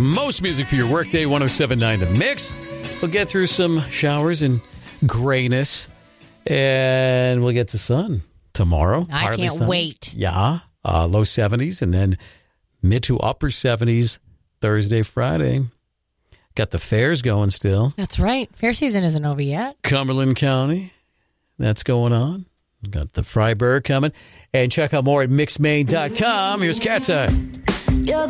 Most music for your workday, 107.9 The Mix. We'll get through some showers and grayness, and we'll get to sun tomorrow. I can't wait. Yeah, low 70s, and then mid to upper 70s Thursday, Friday. Got the fairs going still. That's right. Fair season isn't over yet. Cumberland County, that's going on. Got the Freiburg coming. And check out more at mixmain.com. Here's Cat's Eye.